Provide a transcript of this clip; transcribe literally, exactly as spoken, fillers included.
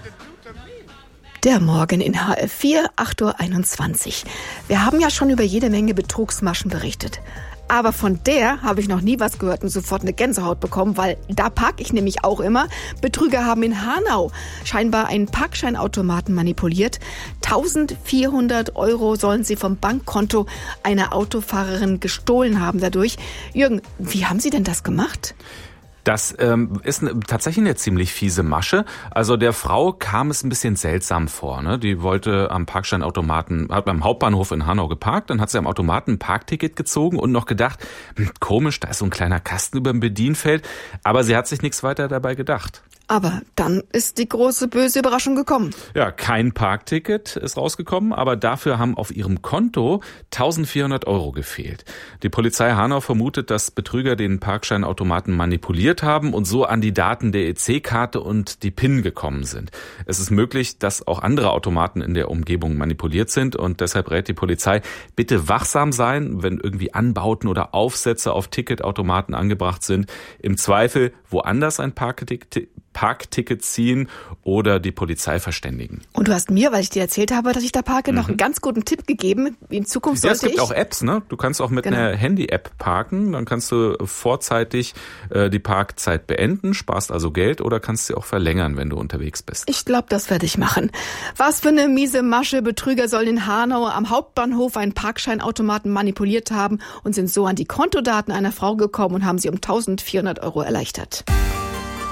Der Morgen in H F vier, acht Uhr einundzwanzig. Wir haben ja schon über jede Menge Betrugsmaschen berichtet. Aber von der habe ich noch nie was gehört und sofort eine Gänsehaut bekommen, weil da parke ich nämlich auch immer. Betrüger haben in Hanau scheinbar einen Parkscheinautomaten manipuliert. eintausendvierhundert Euro sollen sie vom Bankkonto einer Autofahrerin gestohlen haben dadurch. Jürgen, wie haben Sie denn das gemacht? Das ähm, ist eine, tatsächlich eine ziemlich fiese Masche. Also der Frau kam es ein bisschen seltsam vor. Ne? Die wollte am Parkscheinautomaten, hat beim Hauptbahnhof in Hanau geparkt, dann hat sie am Automaten ein Parkticket gezogen und noch gedacht, hm, komisch, da ist so ein kleiner Kasten über dem Bedienfeld. Aber sie hat sich nichts weiter dabei gedacht. Aber dann ist die große böse Überraschung gekommen. Ja, kein Parkticket ist rausgekommen, aber dafür haben auf ihrem Konto eintausendvierhundert Euro gefehlt. Die Polizei Hanau vermutet, dass Betrüger den Parkscheinautomaten manipuliert haben und so an die Daten der E C-Karte und die PIN gekommen sind. Es ist möglich, dass auch andere Automaten in der Umgebung manipuliert sind und deshalb rät die Polizei, bitte wachsam sein, wenn irgendwie Anbauten oder Aufsätze auf Ticketautomaten angebracht sind. Im Zweifel woanders ein Parkticket Parkticket ziehen oder die Polizei verständigen. Und du hast mir, weil ich dir erzählt habe, dass ich da parke, mhm. noch einen ganz guten Tipp gegeben. In Zukunft sollte ich... Ja, es gibt ich auch Apps, ne? Du kannst auch mit genau. einer Handy-App parken. Dann kannst du vorzeitig äh, die Parkzeit beenden, sparst also Geld oder kannst sie auch verlängern, wenn du unterwegs bist. Ich glaube, das werde ich machen. Was für eine miese Masche. Betrüger sollen in Hanau am Hauptbahnhof einen Parkscheinautomaten manipuliert haben und sind so an die Kontodaten einer Frau gekommen und haben sie um eintausendvierhundert Euro erleichtert.